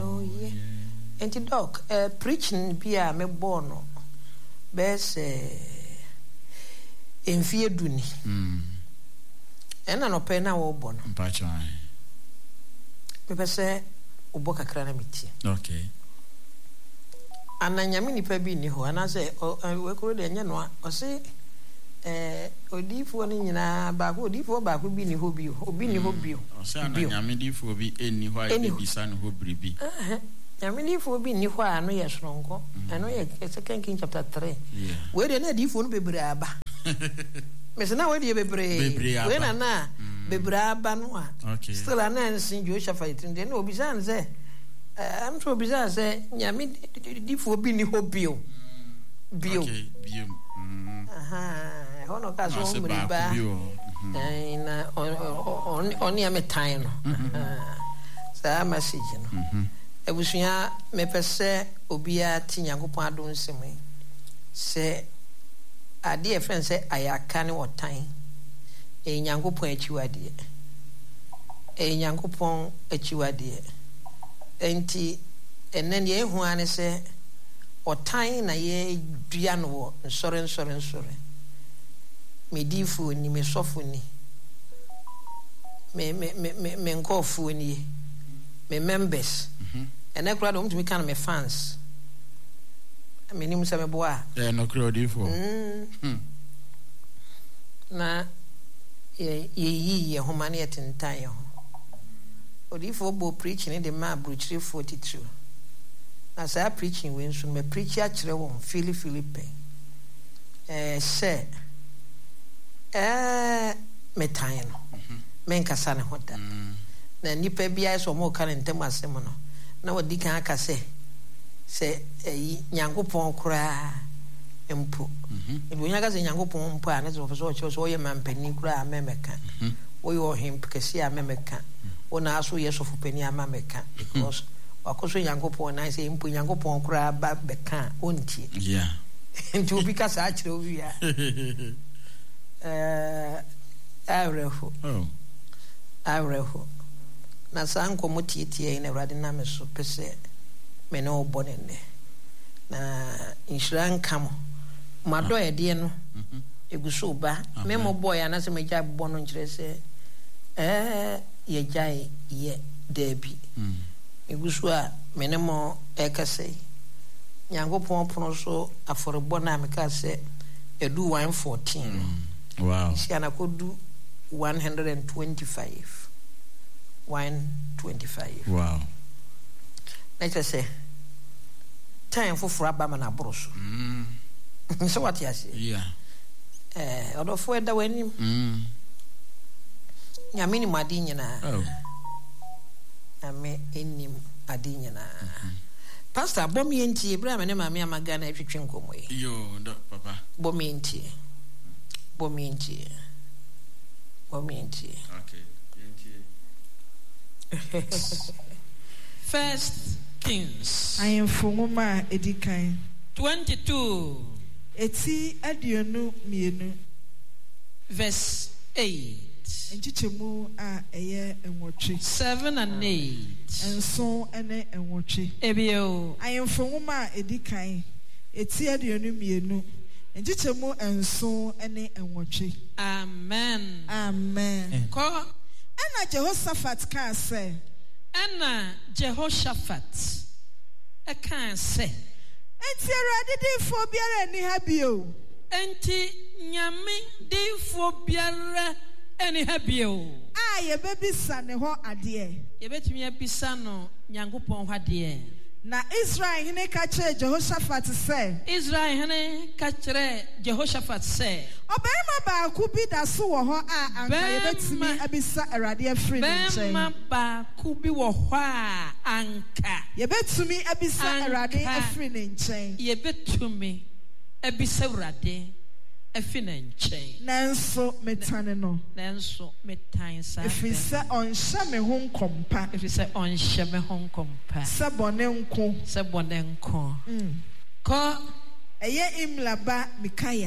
Oh yeah. Enti doc, preaching bia me born best enfie duni. Ena no pe na wo born. Mpacho ai. Me pese obo kakra na meti. Okay. Ananyame nipa bi ni ho ana se we koro de nya no o se odifo ni nyina ba ko odifo ba ko bi ni ho bi obi ni ho bi o se ananyame difo bi eni ho ai bi san ho bribi nyame difo bi ni ho ano ye sonko ano ye 2 Kings chapter 3 we de na difo no bebre aba me se na we de bebre we na bebre aba no a still anansin Jehoshaphat de na obi san se I'm sure bizarre say nyame difo bi ni ho bio okay bio hono ka so mriba na on ya metan no sa message no ebusuya me pese obia tinyankopon adon nsem se ade e friend say ayaka ne otan nyankopon achiwade nyankopon achiwade enti enen ye hu ane se otan na ye dua no nsore medifu ni mesofo ni me nkofo ni me members ene kura do mtumi kan me fans menim se me boa no kura odifo na ye homane yetentan ye ho odifo bo preaching the ma bruchiri 42 na sa preaching we nso me preach a kire won Philippe se metan no men kasa ne hoda na nipa bia so mo kan ntem asem no na wadi kan aka se nyankopon kura empo ebu nya ka se nyankopon mpo a na so ye mampani kura amemeka wo yo him kesi amemeka ona aso yesofu pani amemeka because wakoso nyankopon na se mpo nyankopon kura ba beka ontie yeah nti obi ka sa akire obi ya awreho na sanko motietie na Awurade na me so pese me na obonene na insuran kam mado ede no eguso ba me mo boy anase me gya bono nkire se ye gyae ye debi eguso a me ne mo ekase nyankopon pono so aforebo na me ka se edu 114 wow si anakodu 125 wow na say time for abama na broso so what you say yeah odofo eda wani nyame ni madi nyina ame enim adi nyina pastor bomi enti Abraham ne mama amaga na etwetwe nkomo yi yo ndo papa bomi enti okay First Kings I am Funguma Edikan 22 Eti adionu mienu verse 8 Enchichemu a eye enwotwe 7 and 8 enso ene enwotwe ebio I am Funguma Edikan Eti adionu mienu Enchichemu enso ene enwotwe amen ko Ena Jehoshaphat can say. Ena Jehoshaphat can say. Enti Awurade difo biara ni ha bio. Enti nyame difo biara eni ha bio. Ye bebisa ne ho ade. Ye betumi abisa no nyankopon ho ade. Na Israel hene ka kire Jehoshaphat say. Israel hene ka kire Jehoshaphat say. Obarima ba ku bi da so wo ho a anka ye betumi abisa Awurade afiri ne nchen. Obarima ba ku bi wo ho a anka ye betumi abisa Awurade afiri ne nchen. Ye betumi abisa Awurade afiri ne nchen. Nanso metane no. Nanso metan sa. Efisa onhye me ho nkompa. Efisa onhye me ho nkompa. Sabone nko. Ko eye Imlaba Mikaya.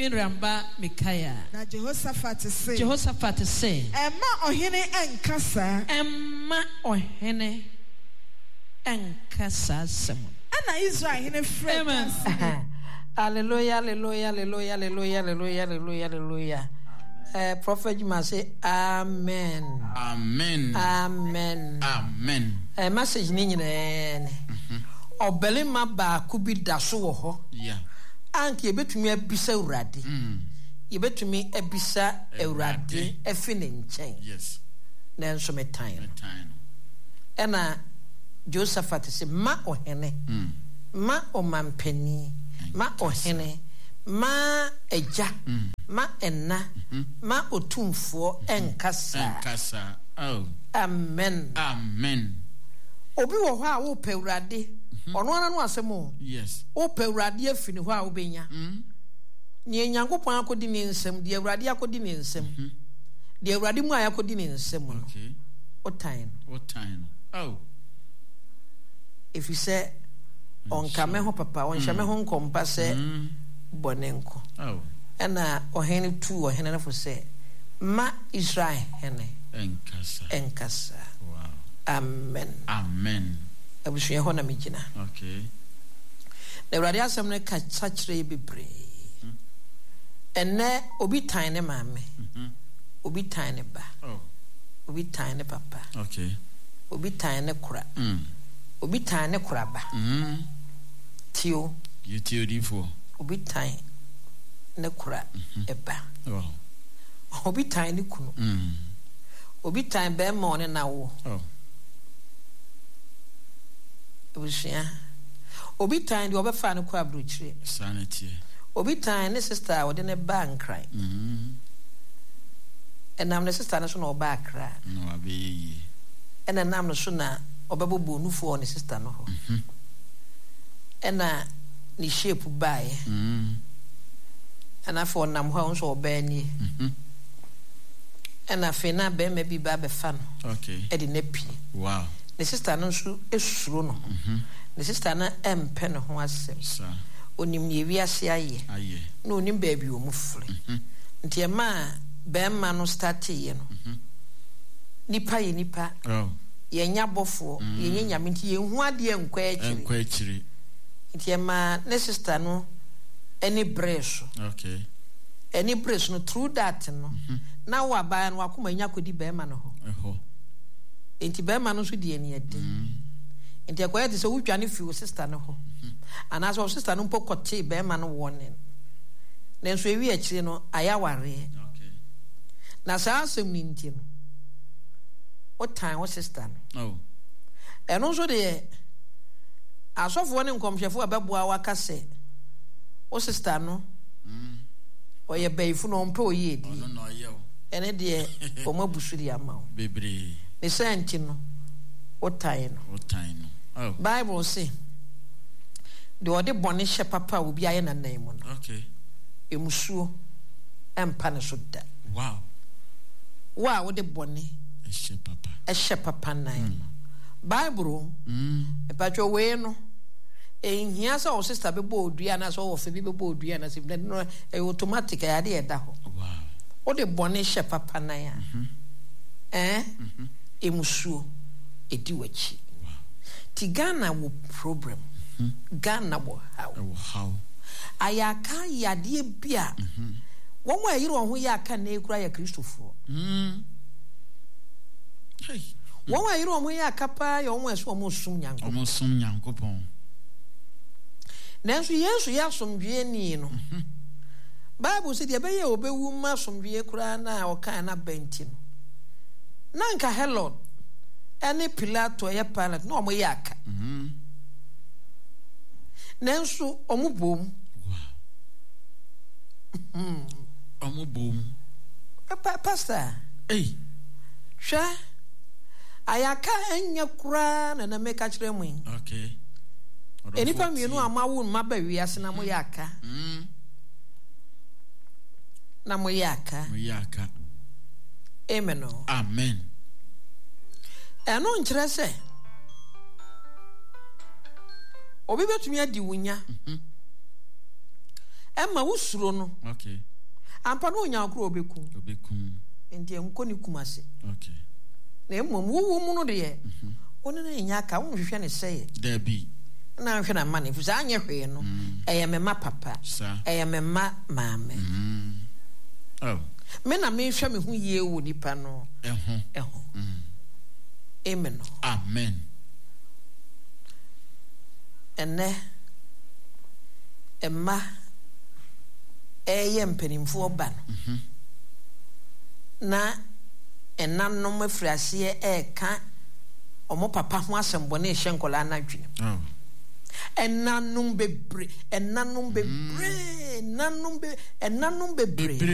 Na Jehoshaphat say. Emma ohene enkasa. Emma ohene enka sasem ana Israel hene frɛ amen hallelujah hallelujah hallelujah hallelujah hallelujah hallelujah hallelujah. Prophet Juma say amen amen amen amen. Message ni nyina obelema ba ku bi da so wo ho yeah anke yebetumi abisa Awurade yebetumi abisa Awurade afi ne nkyɛn yes nanso metan ɛna Josephat se ma ohene ma omampani ma ohene ma eja ma enna ma otumfo enkasa oh amen amen. obi wo ho a wo pa Awurade ono ana no asemo yes wo pa Awurade afini ho a wo benya ni Nyankopɔn akodi ne nsem de Awurade akodi ne nsem de Awurade mu ayakodi ne nsem no okay otan oh if you say on kame ho papa on hyame ho nkompa se bonenko oh ena ohene tu ohene no fo se ma Israel hene enkasa wow amen amen abusua ho na megina okay the Awurade asem ne ka kyerɛ bebre enne obi tan ne maame obi tan ne ba oh obi tan ne papa okay obi tan ne kura obi tan ne kura ba tio you tio difo obi tan ne kura eba wow obi tan ne kunu obi tan be ma ne nawo oh obusia obi tan de obefa ne kwa abrochire sanity obi tan ne sister wo de ne ba nkran enam ne sister ne so na oba akra no abeyi enam ne so na obebobo nufu ne sister no ho ena ni shape bae ana for nam ho so oba ni ena fe na be ma bi ba be fa no okay e de na pi wow ne sister no so esuro no ne sister na empe ne ho asem sa onim ye wiase aye no onim ba bi o mu fure nti e ma be ma no start ye no nipa ye nipa oh ye nya bofo ye nya nyame nti ye hu ade enkwa akiri nti e ma ne sister no any breso okay any breso no through that no na wa ba no akoma nya kodi be ma no ho nti be ma no so die ne ade nti akoya te so wutwane fi o sister no ho ana so sister no pokote be ma no wone nenso ewi akire no ayaware okay na sa asem ni nti no o time o sister no oh eno so de asofo ne nkomhwefo abeboa waka se o sister no oye baifu no mpe oye di no no ye o ene de o mabusuri ama o bebre ne senti no o time no oh Bible say de ode bone hye papa obi aye nanan mu no okay emusuo empa ne so da wow wa wo de bone hye papa nan Bible epatwo we no ehia sa o sister be bo odua na so o fe bi be bo odua na se no automatic ya de eda ho wow o de bone hye papa nan ya emusuo edi wachi ti Ghana wo problem Ghana wo how ayaka yade bia won wa yire won ho ya aka na ekura ya Kristofo hey won wa yire won ho ya aka pa ya won eso mo sum nyankopon nanso Yesu ya somdwe ni no Bible say de be ye obewu ma somdwe kura na o kan na benti no nanka Herod any Pilato ya Pilate no mo ya aka nanso omubom omubom pastor hey hwa ayaka enya kura na meka kire mu okay enipa mienu amawu ma ba wiase na mo ya aka na mo ya aka amen amen eno nkyere se obi betumi adi wunya emma wusuro no okay ampa no onya akro obekun obekun enti enko ni kumase okay na emmom wuwu mu no de One na nya ka wo hwehwe ne sey. There be. Na hwehwe na ma ne fusa anye hwe no. Eye me ma papa. Eye me ma maame. Oh. Me na me hwɛ me hu yie wo nipa no. Ɛho. Amen. Amen. Ene emma eye mpanimfo ba no. Na enanom afrase ka omo papa ho asembo na ehye nkola na dwene. Enanom bebre